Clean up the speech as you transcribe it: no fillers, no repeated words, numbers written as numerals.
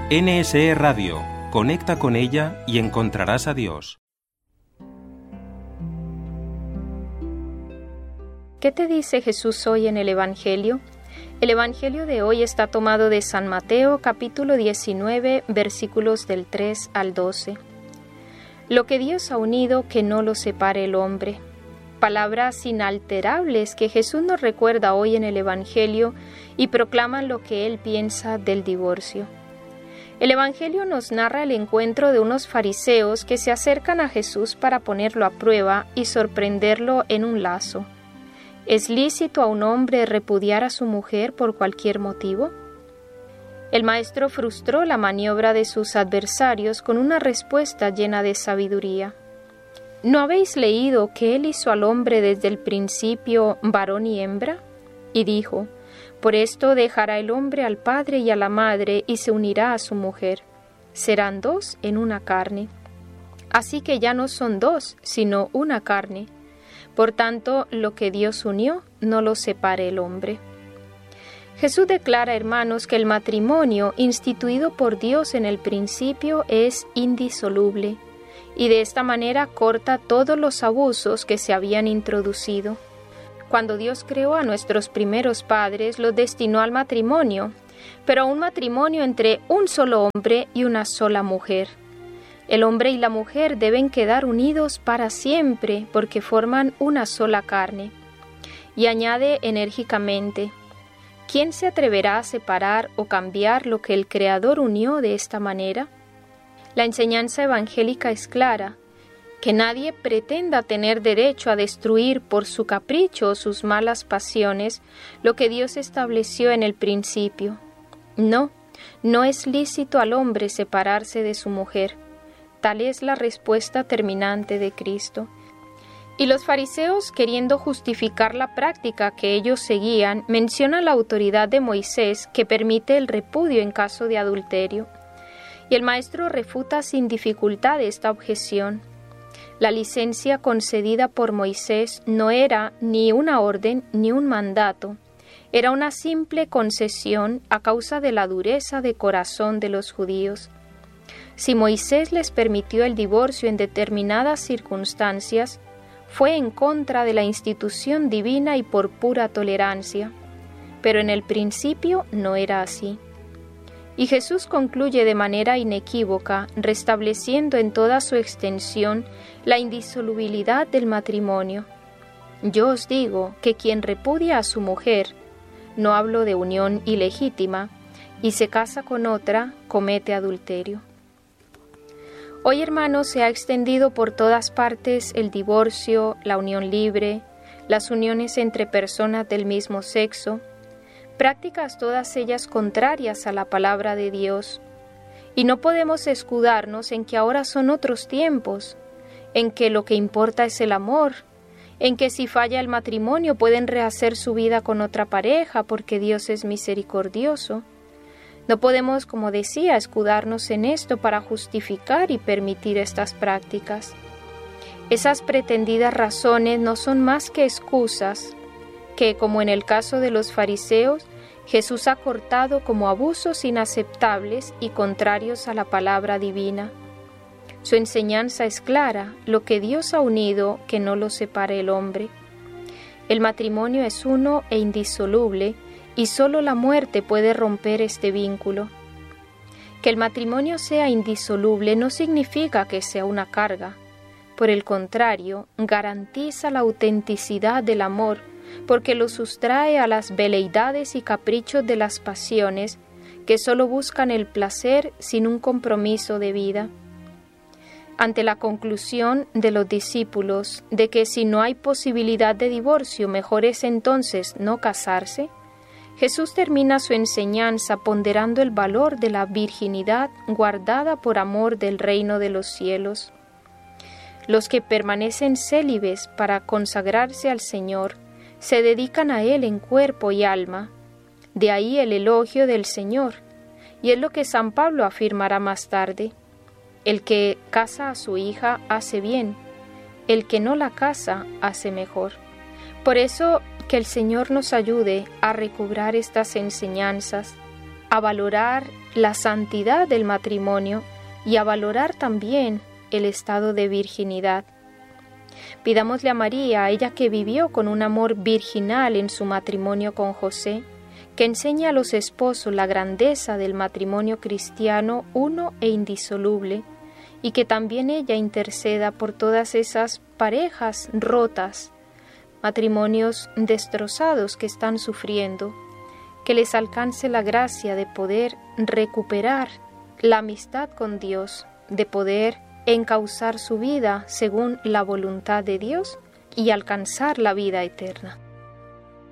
NSE Radio. Conecta con ella y encontrarás a Dios. ¿Qué te dice Jesús hoy en el Evangelio? El Evangelio de hoy está tomado de San Mateo, capítulo 19, versículos del 3 al 12. Lo que Dios ha unido, que no lo separe el hombre. Palabras inalterables que Jesús nos recuerda hoy en el Evangelio y proclaman lo que Él piensa del divorcio. El Evangelio nos narra el encuentro de unos fariseos que se acercan a Jesús para ponerlo a prueba y sorprenderlo en un lazo. ¿Es lícito a un hombre repudiar a su mujer por cualquier motivo? El maestro frustró la maniobra de sus adversarios con una respuesta llena de sabiduría. ¿No habéis leído que Él hizo al hombre desde el principio varón y hembra? Y dijo: por esto dejará el hombre al padre y a la madre y se unirá a su mujer. Serán dos en una carne. Así que ya no son dos, sino una carne. Por tanto, lo que Dios unió, no lo separe el hombre. Jesús declara, hermanos, que el matrimonio instituido por Dios en el principio es indisoluble, y de esta manera corta todos los abusos que se habían introducido. Cuando Dios creó a nuestros primeros padres, los destinó al matrimonio, pero a un matrimonio entre un solo hombre y una sola mujer. El hombre y la mujer deben quedar unidos para siempre porque forman una sola carne. Y añade enérgicamente: ¿quién se atreverá a separar o cambiar lo que el Creador unió de esta manera? La enseñanza evangélica es clara: que nadie pretenda tener derecho a destruir por su capricho o sus malas pasiones lo que Dios estableció en el principio. No es lícito al hombre separarse de su mujer. Tal es la respuesta terminante de Cristo. Y los fariseos, queriendo justificar la práctica que ellos seguían, mencionan la autoridad de Moisés que permite el repudio en caso de adulterio. Y el maestro refuta sin dificultad esta objeción. La licencia concedida por Moisés no era ni una orden ni un mandato, era una simple concesión a causa de la dureza de corazón de los judíos. Si Moisés les permitió el divorcio en determinadas circunstancias, fue en contra de la institución divina y por pura tolerancia, pero en el principio no era así. Y Jesús concluye de manera inequívoca, restableciendo en toda su extensión la indisolubilidad del matrimonio. Yo os digo que quien repudia a su mujer, no hablo de unión ilegítima, y se casa con otra, comete adulterio. Hoy, hermanos, se ha extendido por todas partes el divorcio, la unión libre, las uniones entre personas del mismo sexo, prácticas todas ellas contrarias a la palabra de Dios. Y no podemos escudarnos en que ahora son otros tiempos, en que lo que importa es el amor, en que si falla el matrimonio pueden rehacer su vida con otra pareja porque Dios es misericordioso. No podemos, como decía, escudarnos en esto para justificar y permitir estas prácticas. Esas pretendidas razones no son más que excusas que, como en el caso de los fariseos, Jesús ha cortado como abusos inaceptables y contrarios a la palabra divina. Su enseñanza es clara: lo que Dios ha unido, que no lo separe el hombre. El matrimonio es uno e indisoluble, y solo la muerte puede romper este vínculo. Que el matrimonio sea indisoluble no significa que sea una carga. Por el contrario, garantiza la autenticidad del amor, porque lo sustrae a las veleidades y caprichos de las pasiones que solo buscan el placer sin un compromiso de vida. Ante la conclusión de los discípulos de que si no hay posibilidad de divorcio, mejor es entonces no casarse, Jesús termina su enseñanza ponderando el valor de la virginidad guardada por amor del reino de los cielos. Los que permanecen célibes para consagrarse al Señor se dedican a Él en cuerpo y alma. De ahí el elogio del Señor, y es lo que San Pablo afirmará más tarde: el que casa a su hija hace bien, el que no la casa hace mejor. Por eso, que el Señor nos ayude a recobrar estas enseñanzas, a valorar la santidad del matrimonio y a valorar también el estado de virginidad. Pidámosle a María, ella que vivió con un amor virginal en su matrimonio con José, que enseñe a los esposos la grandeza del matrimonio cristiano uno e indisoluble, y que también ella interceda por todas esas parejas rotas, matrimonios destrozados que están sufriendo, que les alcance la gracia de poder recuperar la amistad con Dios, de poder encauzar su vida según la voluntad de Dios y alcanzar la vida eterna.